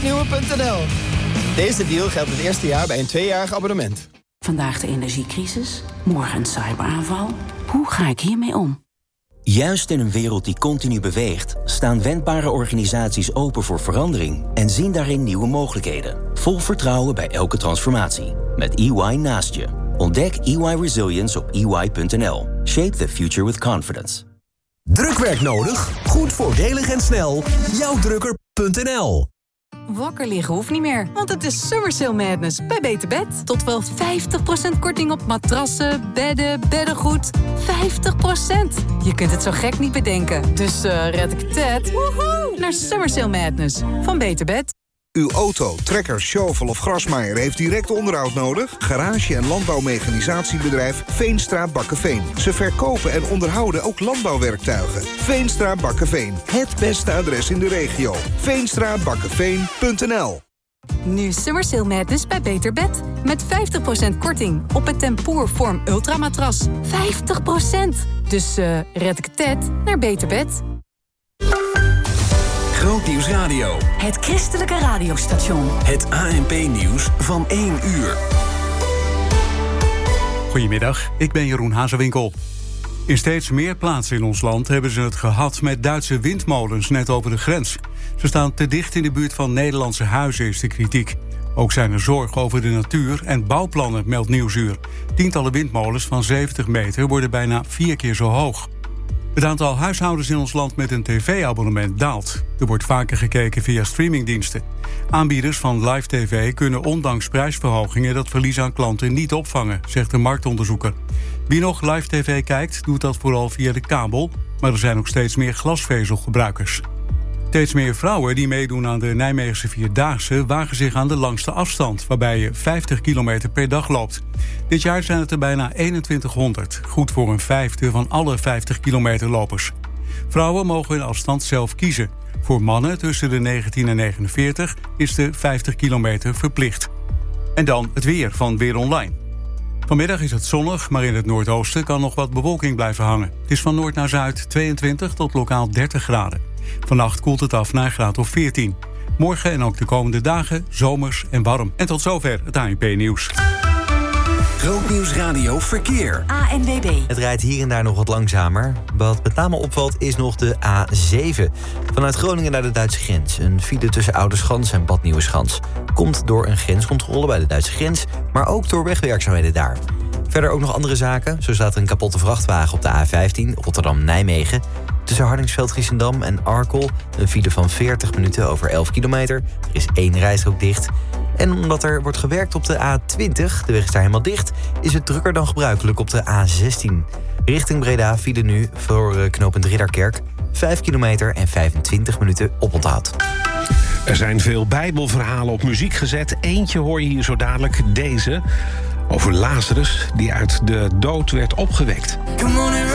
gloednieuwe.nl. Deze deal geldt het eerste jaar bij een 2-jarig abonnement. Vandaag de energiecrisis, morgen een cyberaanval. Hoe ga ik hiermee om? Juist in een wereld die continu beweegt, staan wendbare organisaties open voor verandering en zien daarin nieuwe mogelijkheden. Vol vertrouwen bij elke transformatie. Met EY naast je. Ontdek EY Resilience op EY.nl. Shape the future with confidence. Drukwerk nodig? Goed, voordelig en snel. Jouwdrukker.nl. Wakker liggen hoeft niet meer, want het is Summer Sale Madness bij Beter Bed. Tot wel 50% korting op matrassen, bedden, beddengoed. 50%! Je kunt het zo gek niet bedenken. Dus red ik het naar Summer Sale Madness van Beter Bed. Uw auto, trekker, shovel of grasmaaier heeft direct onderhoud nodig? Garage- en landbouwmechanisatiebedrijf Veenstra Bakkeveen. Ze verkopen en onderhouden ook landbouwwerktuigen. Veenstra Bakkeveen. Het beste adres in de regio. VeenstraBakkeveen.nl. Nu Summer Sale Madness bij Beter Bed. Met 50% korting op het Tempoor Form Ultra matras. 50%! Dus red ik het naar Beter Bed. Grootnieuws Radio. Het christelijke radiostation. Het ANP-nieuws van 1 uur. Goedemiddag, ik ben Jeroen Hazewinkel. In steeds meer plaatsen in ons land hebben ze het gehad met Duitse windmolens net over de grens. Ze staan te dicht in de buurt van Nederlandse huizen, is de kritiek. Ook zijn er zorgen over de natuur en bouwplannen, meldt Nieuwsuur. Tientallen windmolens van 70 meter worden bijna 4 keer zo hoog. Het aantal huishoudens in ons land met een tv-abonnement daalt. Er wordt vaker gekeken via streamingdiensten. Aanbieders van live tv kunnen ondanks prijsverhogingen dat verlies aan klanten niet opvangen, zegt een marktonderzoeker. Wie nog live tv kijkt, doet dat vooral via de kabel, maar er zijn ook steeds meer glasvezelgebruikers. Steeds meer vrouwen die meedoen aan de Nijmeegse Vierdaagse wagen zich aan de langste afstand, waarbij je 50 kilometer per dag loopt. Dit jaar zijn het er bijna 2100, goed voor een vijfde van alle 50 kilometer lopers. Vrouwen mogen hun afstand zelf kiezen. Voor mannen tussen de 19 en 49 is de 50 kilometer verplicht. En dan het weer van Weer Online. Vanmiddag is het zonnig, maar in het noordoosten kan nog wat bewolking blijven hangen. Het is van noord naar zuid 22 tot lokaal 30 graden. Vannacht koelt het af naar een graad of 14. Morgen en ook de komende dagen zomers en warm. En tot zover het ANP-nieuws. Grootnieuws Radio Verkeer. ANWB. Het rijdt hier en daar nog wat langzamer. Wat met name opvalt is nog de A7. Vanuit Groningen naar de Duitse grens. Een file tussen Oudeschans en Bad Nieuweschans. Komt door een grenscontrole bij de Duitse grens, maar ook door wegwerkzaamheden daar. Verder ook nog andere zaken. Zo staat er een kapotte vrachtwagen op de A15 Rotterdam-Nijmegen. Tussen Hardingsveld-Giessendam en Arkel een file van 40 minuten over 11 kilometer. Er is 1 rijstrook dicht. En omdat er wordt gewerkt op de A20, de weg is daar helemaal dicht, is het drukker dan gebruikelijk op de A16. Richting Breda file nu voor knooppunt Ridderkerk 5 kilometer en 25 minuten oponthoud. Er zijn veel Bijbelverhalen op muziek gezet. Eentje hoor je hier zo dadelijk, deze. Over Lazarus, die uit de dood werd opgewekt.